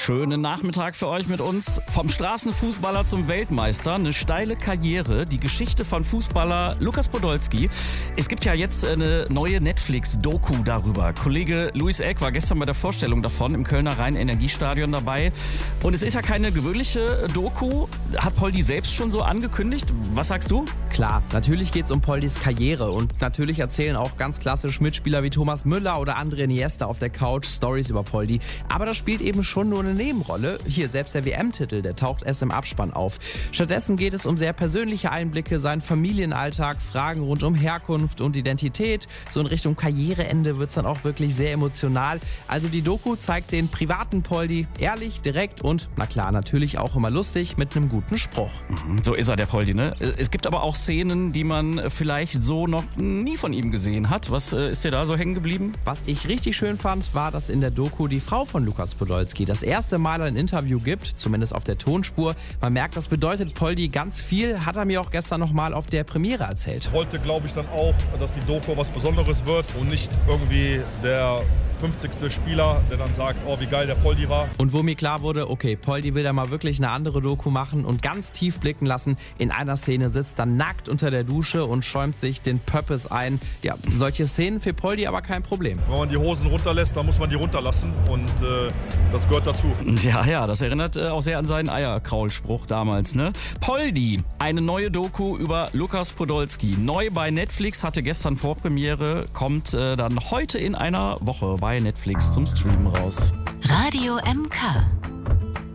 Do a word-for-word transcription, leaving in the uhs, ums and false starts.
Schönen Nachmittag für euch mit uns. Vom Straßenfußballer zum Weltmeister. Eine steile Karriere. Die Geschichte von Fußballer Lukas Podolski. Es gibt ja jetzt eine neue Netflix-Doku darüber. Kollege Luis Elk war gestern bei der Vorstellung davon im Kölner Rhein-Energiestadion dabei. Und es ist ja keine gewöhnliche Doku. Hat Poldi selbst schon so angekündigt. Was sagst du? Klar, natürlich geht es um Poldis Karriere. Und natürlich erzählen auch ganz klassisch Mitspieler wie Thomas Müller oder André Iniesta auf der Couch Stories über Poldi. Aber das spielt eben schon nur eine Nebenrolle. Hier, selbst der W M-Titel, der taucht erst im Abspann auf. Stattdessen geht es um sehr persönliche Einblicke, seinen Familienalltag, Fragen rund um Herkunft und Identität. So in Richtung Karriereende wird es dann auch wirklich sehr emotional. Also die Doku zeigt den privaten Poldi ehrlich, direkt und, na klar, natürlich auch immer lustig mit einem guten Spruch. So ist er, der Poldi, ne? Es gibt aber auch Szenen, die man vielleicht so noch nie von ihm gesehen hat. Was äh, ist dir da so hängen geblieben? Was ich richtig schön fand, war, dass in der Doku die Frau von Lukas Podolski das erste Mal ein Interview gibt, zumindest auf der Tonspur. Man merkt, das bedeutet Poldi ganz viel, hat er mir auch gestern nochmal auf der Premiere erzählt. Ich wollte, glaube ich, dann auch, dass die Doku was Besonderes wird und nicht irgendwie der fünfzigste Spieler, der dann sagt, oh, wie geil der Poldi war. Und wo mir klar wurde, okay, Poldi will da mal wirklich eine andere Doku machen und ganz tief blicken lassen. In einer Szene sitzt er nackt unter der Dusche und schäumt sich den Pöppes ein. Ja, solche Szenen für Poldi aber kein Problem. Wenn man die Hosen runterlässt, dann muss man die runterlassen und äh, das gehört dazu. Ja, ja, das erinnert äh, auch sehr an seinen Eierkraulspruch damals, ne? Poldi, eine neue Doku über Lukas Podolski. Neu bei Netflix, hatte gestern Vorpremiere, kommt äh, dann heute in einer Woche bei Netflix zum Streamen raus. Radio M K.